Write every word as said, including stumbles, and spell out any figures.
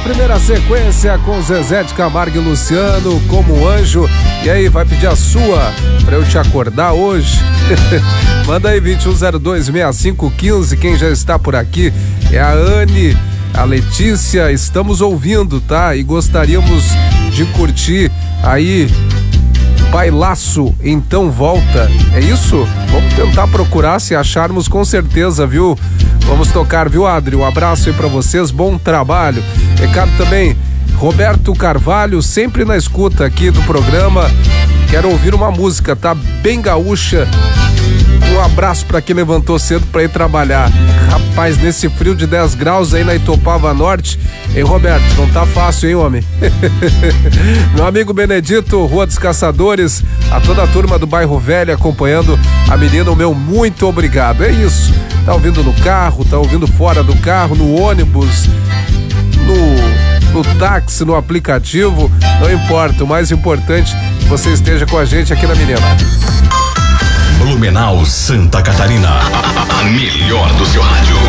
primeira sequência com Zezé de Camargo e Luciano, Como Anjo. E aí, vai pedir a sua pra eu te acordar hoje? Manda aí vinte e um zero dois, sessenta e cinco quinze. Quem já está por aqui é a Anne, a Letícia. Estamos ouvindo, tá? E gostaríamos de curtir aí Bailaço, Então Volta. É isso? Vamos tentar procurar, se acharmos, com certeza, viu? Vamos tocar, viu, Adri? Um abraço aí pra vocês, bom trabalho. Recado também, Roberto Carvalho, sempre na escuta aqui do programa. Quero ouvir uma música, tá? Bem gaúcha. Um abraço pra quem levantou cedo pra ir trabalhar. Rapaz, nesse frio de dez graus aí na Itopava Norte. Hein, Roberto? Não tá fácil, hein, homem? Meu amigo Benedito, Rua dos Caçadores, a toda a turma do Bairro Velho acompanhando a menina, o meu muito obrigado. É isso. Tá ouvindo no carro, tá ouvindo fora do carro, no ônibus, no, no táxi, no aplicativo, não importa. O mais importante é que você esteja com a gente aqui na menina. Blumenau, Santa Catarina, a melhor do seu rádio.